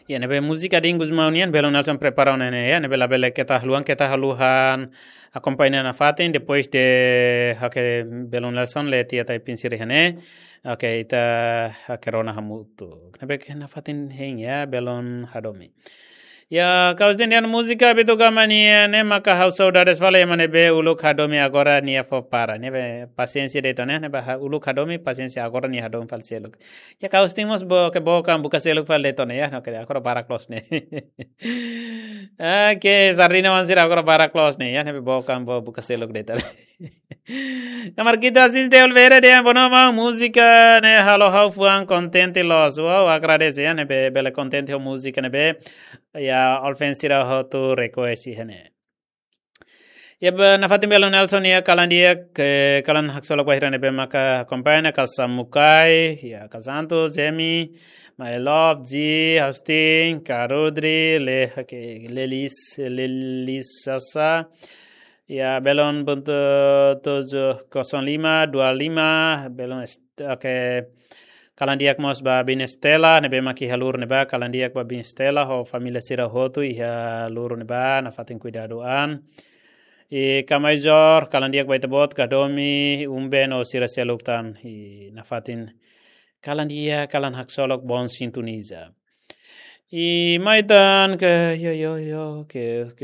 Ya nebe música de Guzmaunian belum Nelson preparou né ya nebe labele kita haluhan acompanhando na fatin depois de hake belum Nelson le tia tai pinsiri hane oke ita hakerona hamutu nebe na fatin heng ya belum hadomi ya kaus den música beto gamania ne maka hau saudades vale mane be uluk hadomi agora nia fo para nebe paciência de tone nebe uluk hadomi paciência agora nia hadomi fal seluk ya kaus timos bo ke bo kam buka seluk fal de tone ya no ke agora para close ne ke sarina mansir agora para close ne ya nebe bo kam bo buka seluk de tale kamar kita sis de olvere de bonoma música ne halo hau fuan contente los wow agradece ya nebe bele contente ho música nebe ya alfensira ho tu requesi hene ya nafatim belon Nelson ya kalandia ke kalan haksolok bahira nebe maka kompanya kal samukai ya kazanto zemi my love g hosting karudri le ke lelis sasa ya belon buntu tojo 0525 belon okay kalandiak mos ba bin Stella nebe maki halur neba kalandiak ba bin Stella ho familia sira hotu iha luru neba na fatin kuidadoan kamaizor kalandiak ba itabot kadomi umben o sira seluktan na fatin kalandia kalan haksolok bon sintuniza maitan ke yo ke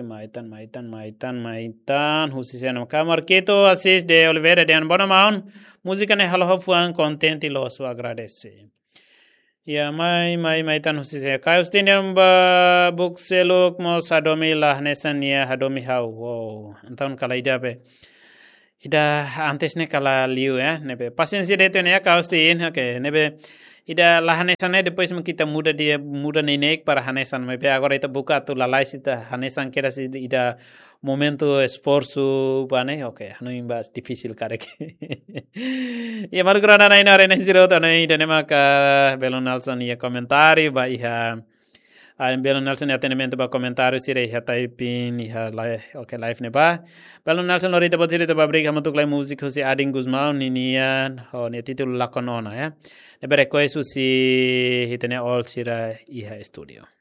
maitan husisen kamar keto asis de Oliveira de Bonamaun música ne halo fuan contente los agradece ya maitan husisen kayus tinem ba bukseluk mo sadomi lah nesania hadomi hau wow antaun kala ida be ida antes ne kala liu ya nebe paciencia de tene ya kayus tin okay nebe ida la hanesan depois kita muda nenek para hanesan me agora ita buka tu lalai sita hanesan kera si ida momento esforço bane okay no imbas difícil karek ya margrana na ina rena zero ta nei de maka belon Nelson ya komentari ba iha belon Nelson ya tenimento ba komentari sire iha typing iha okay live ne ba belon Nelson lori te botire te ba break hamatuk lai music si ading Guzmao ninian ho ne titul lakonona ya Ebere koe susi hitene all sira iha studio.